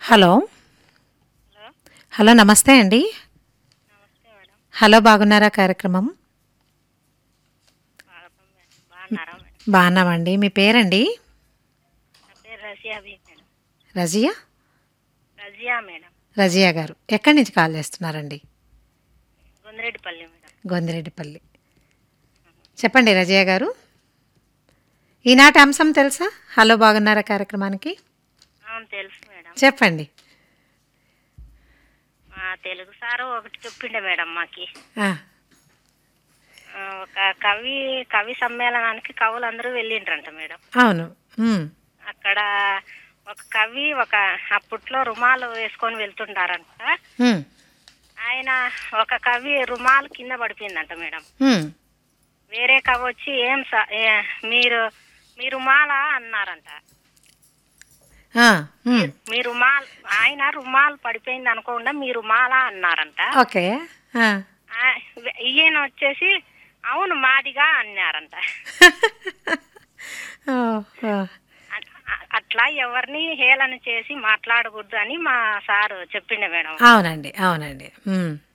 Hello. Hello. Hello. నమస్తే అండి. నమస్తే మేడం. హలో బాగున్నారా కార్యక్రమం? స్వాగతం మేడం. బాగున్నారా మేడం? బాగున్నామండి. మీ పేరండి? నా పేరు రజియాబీ మేడం. రజియా? రజియా మేడం. రజియా గారు ఎక్కడి నుంచి కాల్ చేస్తున్నారండి? గొందిరెడ్డిపల్లి మేడం. గొందిరెడ్డిపల్లి. చెప్పండి రజియా గారు. ఈనాటి అంశం తెలుసా? హలో బాగున్నారా కార్యక్రమానికి అవును తెలుసు మేడం. చెప్పండి. మా తెలుగు సారు ఒకటి చెప్పిండే మేడం మాకి. ఆ, ఒక కవి సమ్మేళనానికి కవులందరూ వెళ్ళిండ్రంట మేడం. అవును. ఉమ్, అక్కడ ఒక కవి అప్పట్లో రుమాలు వేసుకొని వెళ్తుంటారంట. ఉమ్, ఆయన ఒక కవి రుమాలు కింద పడిపోయిందంట మేడం. ఉమ్, వేరే కవి వచ్చి మీరు మీ రుమాలా అన్నారంట. ఆ, ఉమ్, మీ రుమాల్ ఆయన రుమాల్ పడిపోయింది అనుకోకుండా మీ రుమాలా అన్నారంట. ఓకే. ఆ. ఈయన వచ్చేసి అవును మాదిగా అన్నారంట. ఓ, ఓ, అట్లా ఎవరిని హేళన చేసి మాట్లాడకూడదు అని మా సారు చెప్పిండే మేడం. అవునండి. అవునండి. ఉమ్.